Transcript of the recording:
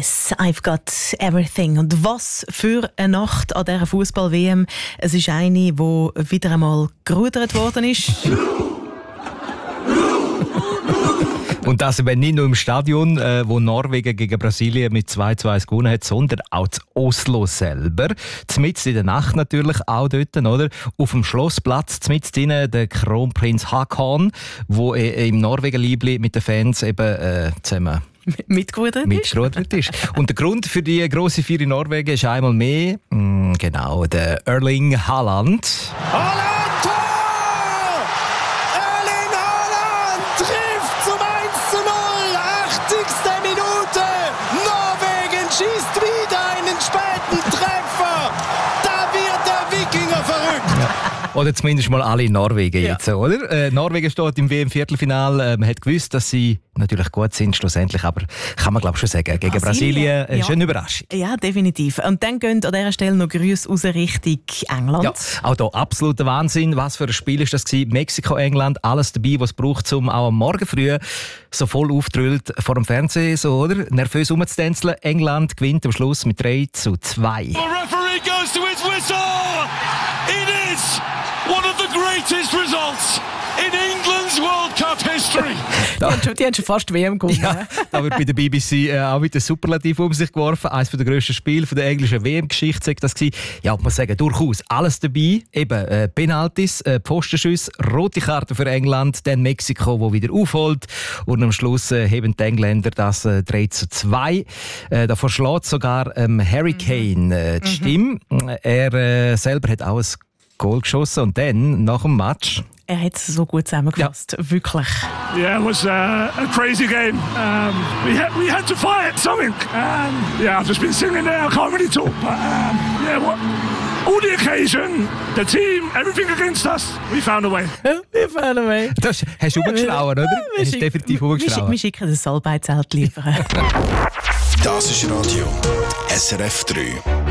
Yes, I've got everything. Und was für eine Nacht an dieser Fußball-WM. Es ist eine, die wieder einmal gerudert worden ist. Und das eben nicht nur im Stadion, wo Norwegen gegen Brasilien mit 2:2 gewonnen hat, sondern auch zu Oslo selber. Zmitzt in der Nacht natürlich auch dort, oder? Auf dem Schlossplatz, zmitzt drinnen der Kronprinz Haakon, wo im Norwegen-Liebli mit den Fans eben zusammen mitgerudert ist. Und der Grund für die grosse Feier in Norwegen ist einmal mehr, genau, der Erling Haaland. Haaland, Tor! Erling Haaland trifft zum 1:0. 80. Minute. Norwegen schießt wieder einen späten Treffer. Da wird der Wikinger verrückt. Ja. Oder zumindest mal alle in Norwegen jetzt, oder? Norwegen steht im WM-Viertelfinale. Man hat gewusst, dass sie natürlich gut sind schlussendlich, aber kann man glaube ich schon sagen, gegen Brasilien ist eine Überraschung. Ja, definitiv. Und dann gehen an dieser Stelle noch Grüße raus Richtung England. Ja, auch hier absoluter Wahnsinn. Was für ein Spiel ist das gewesen? Mexiko, England, alles dabei, was es braucht, um auch am Morgen früh so voll aufgedrüllt vor dem Fernsehen, so, oder? Nervös rumzutänzeln. England gewinnt am Schluss mit 3:2. The referee goes to his whistle. It is one of the greatest results in England's World Cup history. Die haben schon fast WM gewonnen. Ja, da wird bei der BBC auch wieder Superlativ um sich geworfen. Eines der grössten Spiele der englischen WM-Geschichte war das. Ja, man muss sagen, durchaus alles dabei. Eben Penalties, Pfostenschüsse, rote Karte für England, dann Mexiko, wo wieder aufholt. Und am Schluss heben die Engländer das 3:2. Davor schlägt sogar Harry Kane die Stimme. Er selber hat auch ein Goal geschossen und dann, nach dem Match... Er hat es so gut zusammengefasst, wirklich. Yeah, it was a crazy game. We had to fight something. Yeah, I've just been singing there. I can't really talk, but all the occasion, the team, everything against us, we found a way. We found a way. Das hast du umgeschlauen, oder? Hast du definitiv umgeschlauen. Wir schicken das Salbeizelt lieber. Das ist Radio SRF 3.